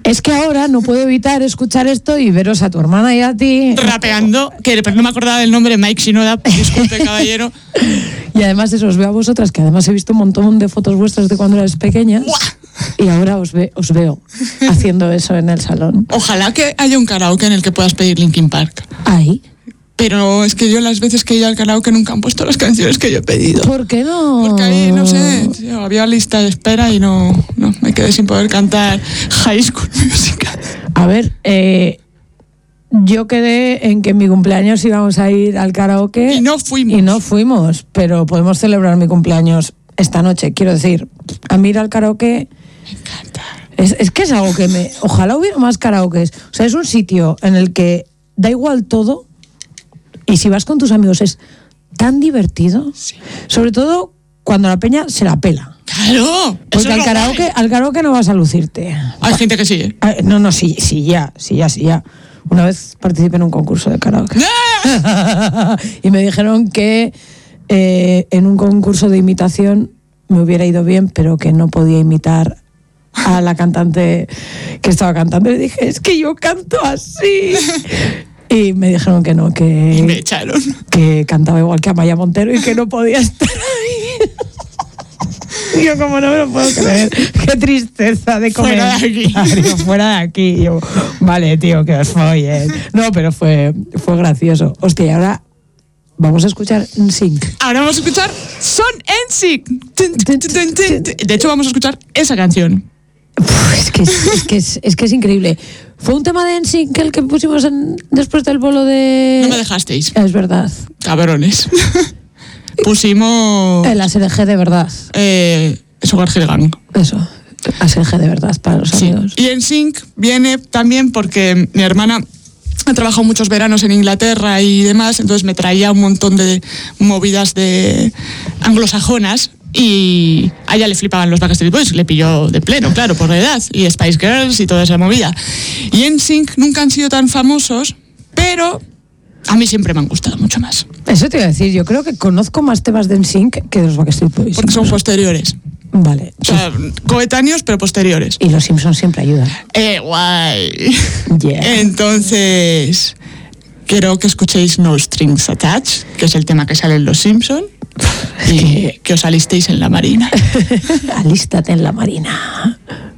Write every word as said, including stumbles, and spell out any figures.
Es que ahora no puedo evitar escuchar esto y veros a tu hermana y a ti rapeando, que no me acordaba del nombre, Mike Shinoda, disculpe, caballero. Y además eso, os veo a vosotras, que además he visto un montón de fotos vuestras de cuando erais pequeñas. ¡Buah! Y ahora os, ve, os veo haciendo eso en el salón. Ojalá que haya un karaoke en el que puedas pedir Linkin Park. ¿Ahí? Pero es que yo las veces que he ido al karaoke nunca han puesto las canciones que yo he pedido. ¿Por qué no? Porque ahí, no sé, tío, había lista de espera y no, no, me quedé sin poder cantar High School Musical. A ver, eh, yo quedé en que en mi cumpleaños íbamos a ir al karaoke. Y no fuimos. Y no fuimos, pero podemos celebrar mi cumpleaños esta noche. Quiero decir, a mí ir al karaoke... Me encanta. Es, es que es algo que me... Ojalá hubiera más karaokes. O sea, es un sitio en el que da igual todo. Y si vas con tus amigos es tan divertido, sí. Sobre todo cuando la peña se la pela. ¡Claro! Porque al karaoke, al karaoke no vas a lucirte. Hay gente que sí, ¿eh? No, no, sí, sí, ya, sí, ya, sí, ya. Una vez participé en un concurso de karaoke. Y me dijeron que eh, en un concurso de imitación me hubiera ido bien, pero que no podía imitar a la cantante que estaba cantando. Y dije, es que yo canto así. Y me dijeron que no, que... Y me echaron. Que cantaba igual que Amaya Montero y que no podía estar ahí. Y yo como no me lo puedo creer. Qué tristeza de comer. Fuera de aquí. Fuera de aquí. Y yo, vale, tío, que os follen. No, pero fue, fue gracioso. Hostia, y ahora vamos a escuchar N Sync. Ahora vamos a escuchar Son N Sync. De hecho, vamos a escuchar esa canción. Uf, es, que es, es, que es, es que es increíble. Fue un tema de N Sync el que pusimos en, después del bolo de... No me dejasteis. Es verdad. Cabrones. Pusimos... El A S L G de verdad. Eh, Sugar Hill Gang. Eso. A S L G de verdad para los sí. amigos. Y N Sync viene también porque mi hermana ha trabajado muchos veranos en Inglaterra y demás, entonces me traía un montón de movidas de anglosajonas. Y a ella le flipaban los Backstreet Boys, le pilló de pleno, claro, por la edad, y Spice Girls y toda esa movida. Y N Sync nunca han sido tan famosos, pero a mí siempre me han gustado mucho más. Eso te iba a decir, yo creo que conozco más temas de N Sync que de los Backstreet Boys. Porque son posteriores. Vale. O sea, coetáneos, pero posteriores. Y los Simpsons siempre ayudan. Eh, guay. Yeah. Entonces, quiero que escuchéis No Strings Attached, que es el tema que sale en Los Simpsons. Y que os alistéis en la marina. Alístate en la marina.